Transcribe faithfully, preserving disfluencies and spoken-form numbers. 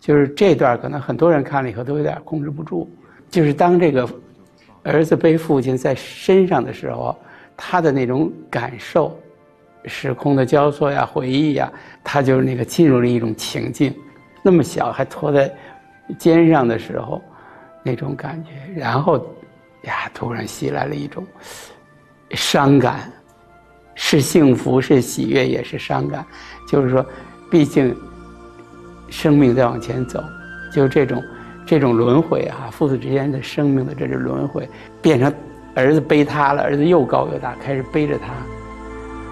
就是这段可能很多人看了以后都有点控制不住，就是当这个儿子背父亲在身上的时候，他的那种感受，时空的交错呀，回忆呀，他就是那个进入了一种情境，那么小还拖在肩上的时候，那种感觉，然后呀，突然袭来了一种伤感，是幸福，是喜悦，也是伤感。就是说，毕竟生命在往前走，就这种这种轮回啊，父子之间的生命的这种轮回，变成儿子背他了，儿子又高又大，开始背着他。